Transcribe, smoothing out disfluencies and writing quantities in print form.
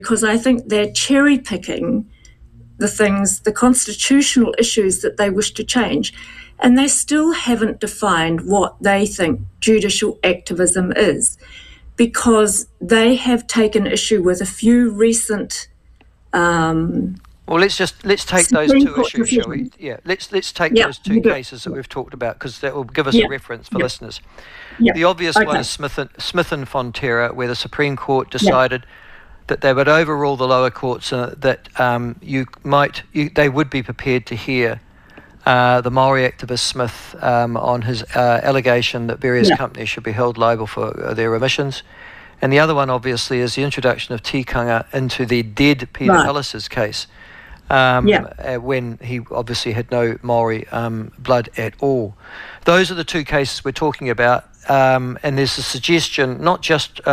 because I think they're cherry picking the constitutional issues that they wish to change, and they still haven't defined what they think judicial activism is, because they have taken issue with a few recent well, let's take those two issues, shall we? Yeah, let's take those two cases that we've talked about, because that will give us a reference for listeners. The obvious one is Smith and Fonterra, where the Supreme Court decided that they would overrule the lower courts, and that they would be prepared to hear the Maori activist Smith on his allegation that various companies should be held liable for their emissions. And the other one, obviously, is the introduction of tikanga into the dead Peter Ellis's case, when he obviously had no Maori blood at all. Those are the two cases we're talking about, and there's a suggestion, not just